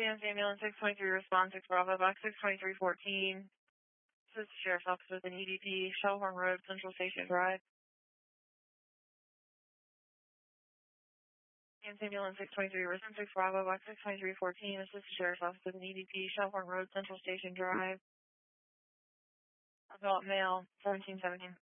Kansas Ambulance 623, response 6 Bravo, box 62314. This is the Sheriff's Office with an EDP, Shellhorn Road, Central Station Drive. Kansas Ambulance 623, response 6 Bravo, box 62314. This is the Sheriff's Office with an EDP, Shellhorn Road, Central Station Drive. Adult male, 1717.